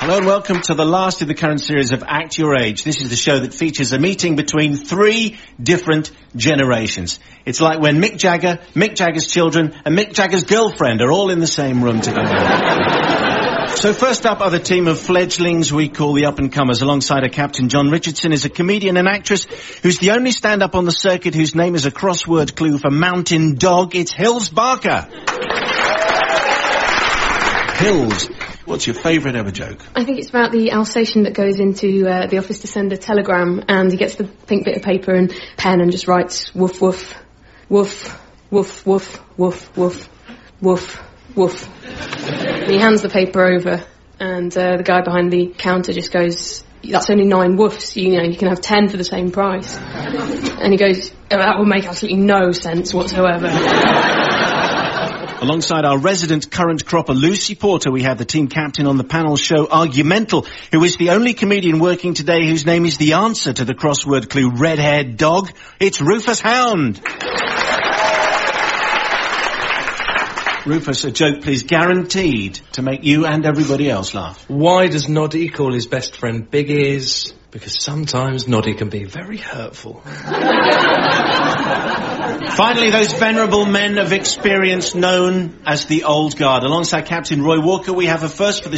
Hello and welcome to the last of the current series of Act Your Age. This is the show that features a meeting between 3 different generations. It's like when Mick Jagger, Mick Jagger's children and Mick Jagger's girlfriend are all in the same room together. So first up are the team of fledglings we call the up-and-comers. Alongside her captain, John Richardson is a comedian and actress who's the only stand-up on the circuit whose name is a crossword clue for mountain dog. It's Hills Barker. Hills, what's your favourite ever joke? I think it's about the Alsatian that goes into the office to send a telegram, and he gets the pink bit of paper and pen and just writes woof woof, woof, woof, woof, woof, woof, woof, woof. And he hands the paper over, and the guy behind the counter just goes, "That's only 9 woofs, you know, you can have 10 for the same price." And he goes, "Oh, that will make absolutely no sense whatsoever." Alongside our resident current cropper Lucy Porter, we have the team captain on the panel show Argumental, who is the only comedian working today whose name is the answer to the crossword clue red-haired dog. It's Rufus Hound. Rufus, a joke please, guaranteed to make you and everybody else laugh. Why does Noddy call his best friend Big Ears? Because sometimes Noddy can be very hurtful. Finally, those venerable men of experience known as the Old Guard. Alongside Captain Roy Walker, we have a first for the